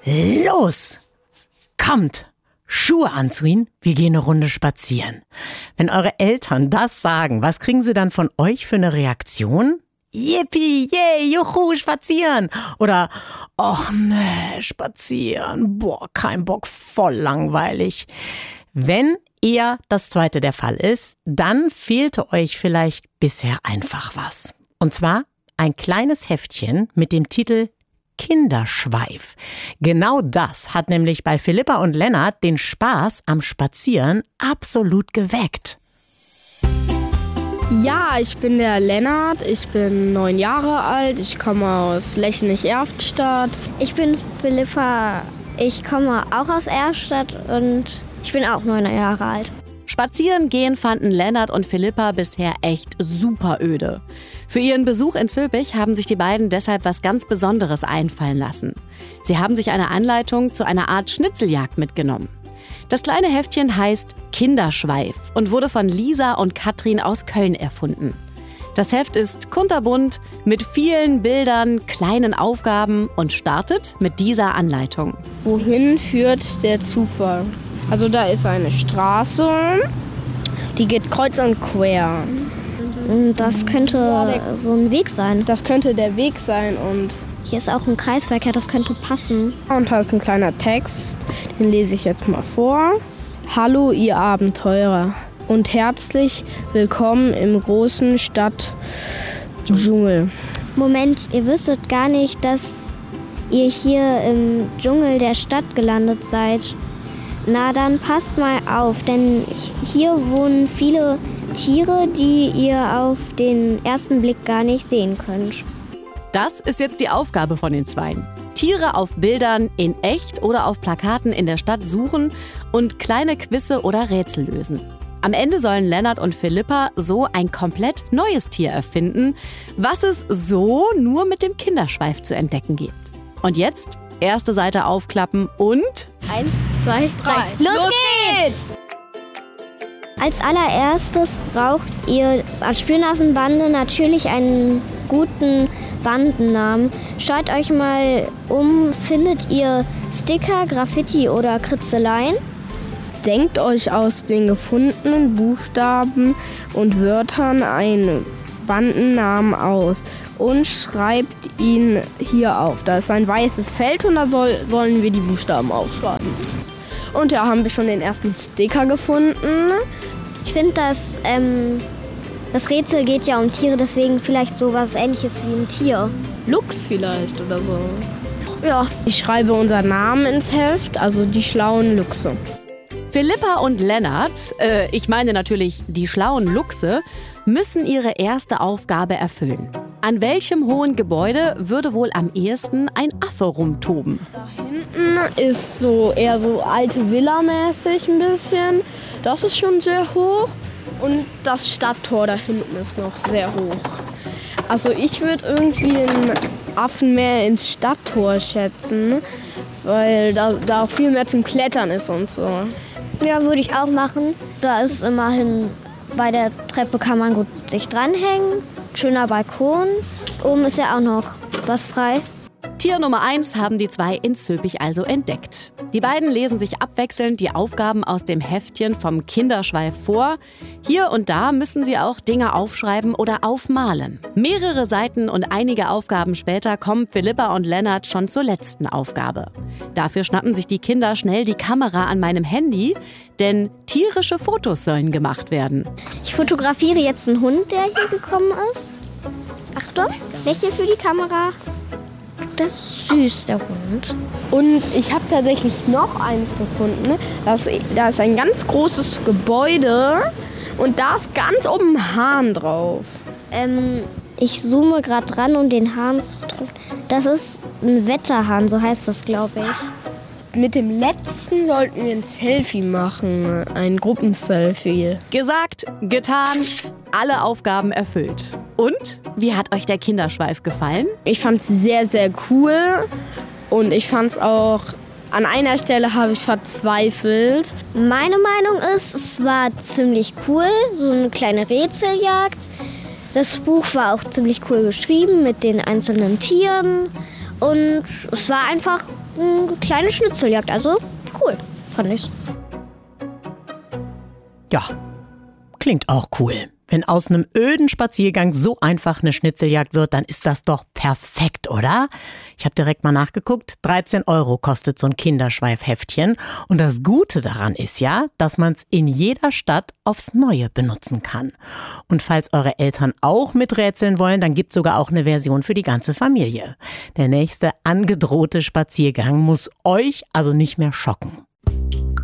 Los! Kommt! Schuhe anziehen, wir gehen eine Runde spazieren. Wenn eure Eltern das sagen, was kriegen sie dann von euch für eine Reaktion? Yippie, yay, juhu, spazieren. Oder, och nee, spazieren, boah, kein Bock, voll langweilig. Wenn eher das zweite der Fall ist, dann fehlte euch vielleicht bisher einfach was. Und zwar ein kleines Heftchen mit dem Titel Kinderschweif. Genau das hat nämlich bei Philippa und Lennart den Spaß am Spazieren absolut geweckt. Ja, ich bin der Lennart, ich bin 9 Jahre alt, ich komme aus Lechenich-Erftstadt. Ich bin Philippa, ich komme auch aus Erftstadt und ich bin auch 9 Jahre alt. Spazieren gehen fanden Lennart und Philippa bisher echt super öde. Für ihren Besuch in Zülpich haben sich die beiden deshalb was ganz Besonderes einfallen lassen. Sie haben sich eine Anleitung zu einer Art Schnitzeljagd mitgenommen. Das kleine Heftchen heißt Kinderschweif und wurde von Lisa und Katrin aus Köln erfunden. Das Heft ist kunterbunt mit vielen Bildern, kleinen Aufgaben und startet mit dieser Anleitung. Wohin führt der Zufall? Also da ist eine Straße, die geht kreuz und quer. Das könnte so ein Weg sein. Das könnte der Weg sein und hier ist auch ein Kreisverkehr, das könnte passen. Und da ist ein kleiner Text, den lese ich jetzt mal vor. Hallo ihr Abenteurer und herzlich willkommen im großen Stadtdschungel. Moment, ihr wüsstet gar nicht, dass ihr hier im Dschungel der Stadt gelandet seid. Na dann passt mal auf, denn hier wohnen viele Tiere, die ihr auf den ersten Blick gar nicht sehen könnt. Das ist jetzt die Aufgabe von den Zweien. Tiere auf Bildern in echt oder auf Plakaten in der Stadt suchen und kleine Quizze oder Rätsel lösen. Am Ende sollen Lennart und Philippa so ein komplett neues Tier erfinden, was es so nur mit dem Kinderschweif zu entdecken gibt. Und jetzt erste Seite aufklappen und 1, 2, 3. Los geht's! Als allererstes braucht ihr als Spürnasenbande natürlich einen guten Bandennamen. Schaut euch mal um, findet ihr Sticker, Graffiti oder Kritzeleien? Denkt euch aus den gefundenen Buchstaben und Wörtern einen Bandennamen aus und schreibt ihn hier auf. Da ist ein weißes Feld und da sollen wir die Buchstaben aufschreiben. Und ja, haben wir schon den ersten Sticker gefunden. Ich finde, das Rätsel geht ja um Tiere, deswegen vielleicht sowas Ähnliches wie ein Tier. Luchs vielleicht oder so. Ja. Ich schreibe unseren Namen ins Heft, also die schlauen Luchse. Philippa und Lennart, ich meine natürlich die schlauen Luchse, müssen ihre erste Aufgabe erfüllen. An welchem hohen Gebäude würde wohl am ehesten ein Affe rumtoben? Da hinten ist so eher so alte Villa-mäßig ein bisschen. Das ist schon sehr hoch. Und das Stadttor da hinten ist noch sehr hoch. Also ich würde irgendwie einen Affen mehr ins Stadttor schätzen, weil da auch viel mehr zum Klettern ist und so. Ja, würde ich auch machen. Da ist immerhin, bei der Treppe kann man gut sich dranhängen. Schöner Balkon. Oben ist ja auch noch was frei. Tier Nummer 1 haben die zwei in Zülpich also entdeckt. Die beiden lesen sich abwechselnd die Aufgaben aus dem Heftchen vom Kinderschweif vor. Hier und da müssen sie auch Dinge aufschreiben oder aufmalen. Mehrere Seiten und einige Aufgaben später kommen Philippa und Lennart schon zur letzten Aufgabe. Dafür schnappen sich die Kinder schnell die Kamera an meinem Handy, denn tierische Fotos sollen gemacht werden. Ich fotografiere jetzt einen Hund, der hier gekommen ist. Achtung, lächle für die Kamera. Das ist süß, der Hund. Und ich habe tatsächlich noch eins gefunden. Da ist ein ganz großes Gebäude und da ist ganz oben ein Hahn drauf. Ich zoome gerade dran, um den Hahn zu treffen. Das ist ein Wetterhahn, so heißt das, glaube ich. Mit dem letzten sollten wir ein Selfie machen, ein Gruppenselfie. Gesagt, getan, alle Aufgaben erfüllt. Und, wie hat euch der Kinderschweif gefallen? Ich fand es sehr, sehr cool und ich fand es auch, an einer Stelle habe ich verzweifelt. Meine Meinung ist, es war ziemlich cool, so eine kleine Rätseljagd. Das Buch war auch ziemlich cool geschrieben mit den einzelnen Tieren Und es war einfach eine kleine Schnitzeljagd. Also cool, fand ich. Ja, klingt auch cool. Wenn aus einem öden Spaziergang so einfach eine Schnitzeljagd wird, dann ist das doch perfekt, oder? Ich habe direkt mal nachgeguckt, 13 € kostet so ein Kinderschweifheftchen. Und das Gute daran ist ja, dass man es in jeder Stadt aufs Neue benutzen kann. Und falls eure Eltern auch miträtseln wollen, dann gibt es sogar auch eine Version für die ganze Familie. Der nächste angedrohte Spaziergang muss euch also nicht mehr schocken.